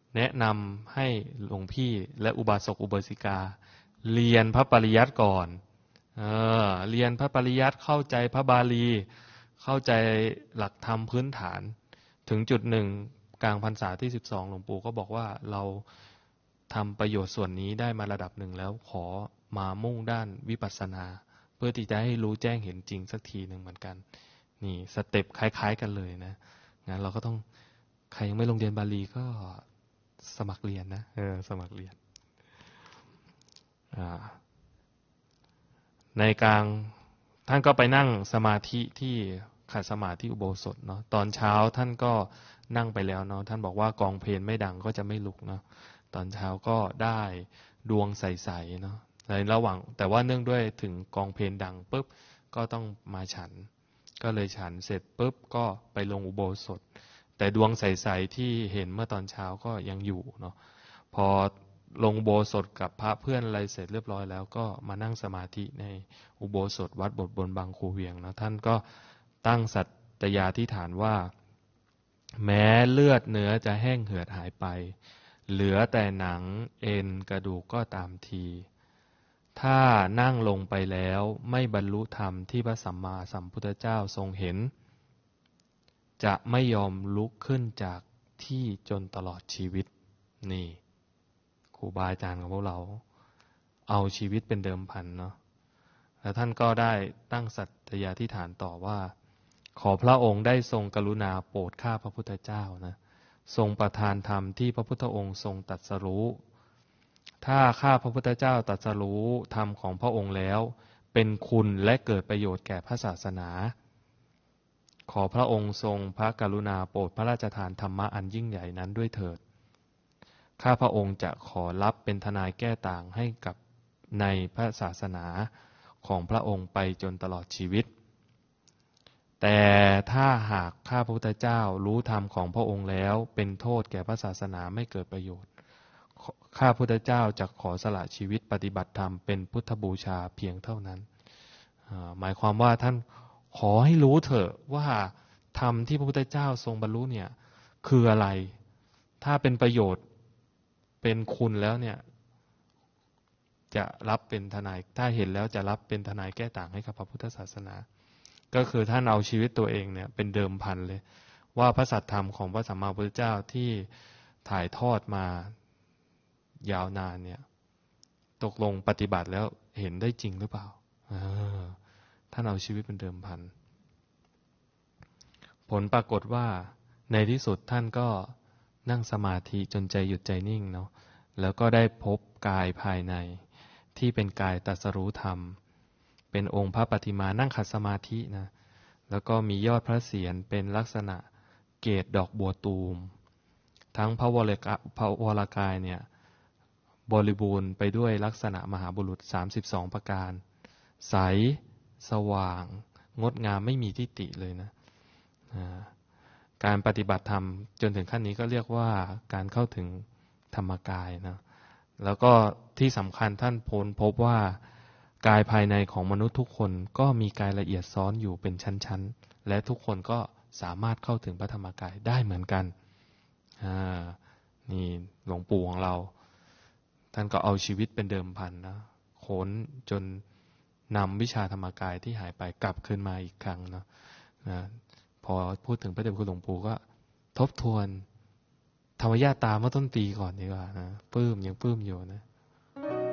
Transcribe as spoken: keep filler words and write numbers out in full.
แนะนำให้หลวงพี่และอุบาสกอุบาสิกาเรียนพระปริยัติก่อนเออเรียนพระปริยัติเข้าใจพระบาลีเข้าใจหลักธรรมพื้นฐานถึงจุดหนึ่งกลางพรรษาที่สิบสองหลวงปู่ก็บอกว่าเราทำประโยชน์ส่วนนี้ได้มาระดับหนึ่งแล้วขอมามุ่งด้านวิปัสสนาเพื่อที่จะให้รู้แจ้งเห็นจริงสักทีหนึ่งเหมือนกันนี่สเต็ปคล้ายๆกันเลยนะงั้นเราก็ต้องใครยังไม่ลงเรียนบาลีก็สมัครเรียนนะเออสมัครเรียนในกลางท่านก็ไปนั่งสมาธิที่ขัดสมาธิอุโบสถเนาะตอนเช้าท่านก็นั่งไปแล้วเนาะท่านบอกว่ากองเพลไม่ดังก็จะไม่ลุกเนาะตอนเช้าก็ได้ดวงใสๆเนาะในระหว่างแต่ว่าเนื่องด้วยถึงกองเพลดังปุ๊บก็ต้องมาฉันก็เลยฉันเสร็จปุ๊บก็ไปลงอุโบสถแต่ดวงใสๆที่เห็นเมื่อตอนเช้าก็ยังอยู่เนาะพอลงอุโบสถกับพระเพื่อนอะไรเสร็จเรียบร้อยแล้วก็มานั่งสมาธิในอุโบสถวัดบทบนบางคูเวียงนะท่านก็ตั้งสัตยาธิฐานว่าแม้เลือดเนื้อจะแห้งเหือดหายไปเหลือแต่หนังเอ็นกระดูกก็ตามทีถ้านั่งลงไปแล้วไม่บรรลุธรรมที่พระสัมมาสัมพุทธเจ้าทรงเห็นจะไม่ยอมลุกขึ้นจากที่จนตลอดชีวิตนี่ครูบาอาจารย์ของพวกเราเอาชีวิตเป็นเดิมพันเนาะแล้วท่านก็ได้ตั้งสัตยาธิฐานต่อว่าขอพระองค์ได้ทรงกรุณาโปรดข้าพระพุทธเจ้านะทรงประทานธรรมที่พระพุทธองค์ทรงตรัสรู้ถ้าข้าพระพุทธเจ้าตรัสรู้ธรรมของพระองค์แล้วเป็นคุณและเกิดประโยชน์แก่พระศาสนาขอพระองค์ทรงพระกรุณาโปรดพระราชทานธรรมะอันยิ่งใหญ่นั้นด้วยเถิดข้าพระองค์จะขอรับเป็นทนายแก้ต่างให้กับในพระศาสนาของพระองค์ไปจนตลอดชีวิตแต่ถ้าหากข้าพระพุทธเจ้ารู้ธรรมของพระองค์แล้วเป็นโทษแก่พระศาสนาไม่เกิดประโยชน์ข้าพุทธเจ้าจะขอสละชีวิตปฏิบัติธรรมเป็นพุทธบูชาเพียงเท่านั้นหมายความว่าท่านขอให้รู้เถอะว่าธรรมที่พระพุทธเจ้าทรงบรรลุเนี่ยคืออะไรถ้าเป็นประโยชน์เป็นคุณแล้วเนี่ยจะรับเป็นทนายถ้าเห็นแล้วจะรับเป็นทนายแก้ต่างให้กับพระพุทธศาสนาก็คือท่านเอาชีวิตตัวเองเนี่ยเป็นเดิมพันเลยว่าพระสัทธรรมของพระสัมมาสัมพุทธเจ้าที่ถ่ายทอดมายาวนานเนี่ยตกลงปฏิบัติแล้วเห็นได้จริงหรือเปล่าท่านเอาชีวิตเป็นเดิมพันผลปรากฏว่าในที่สุดท่านก็นั่งสมาธิจนใจหยุดใจนิ่งเนาะแล้วก็ได้พบกายภายในที่เป็นกายตรัสรู้ธรรมเป็นองค์พระปฏิมานั่งขัดสมาธินะแล้วก็มียอดพระเศียรเป็นลักษณะเกศดอกบัวตูมทั้งพระวรกะพระวรกายเนี่ยบริบูรณ์ไปด้วยลักษณะมหาบุรุษสามสิบสองประการใสสว่างงดงามไม่มีทิฏฐิเลยนะการปฏิบัติธรรมจนถึงขั้นนี้ก็เรียกว่าการเข้าถึงธรรมกายนะแล้วก็ที่สำคัญท่านพ้นพบว่ากายภายในของมนุษย์ทุกคนก็มีกายละเอียดซ้อนอยู่เป็นชั้นๆและทุกคนก็สามารถเข้าถึงพระธรรมกายได้เหมือนกันอ่านี่หลวงปู่ของเราท่านก็เอาชีวิตเป็นเดิมพันนะค้นจนนำวิชาธรรมกายที่หายไปกลับคืนมาอีกครั้งนะนะพอพูดถึงพระเดชคุณหลวงปู่ก็ทบทวนธรรมญาตาเมื่อต้นปีก่อนดีกว่านะปลื้มยังปลื้มอยู่นะ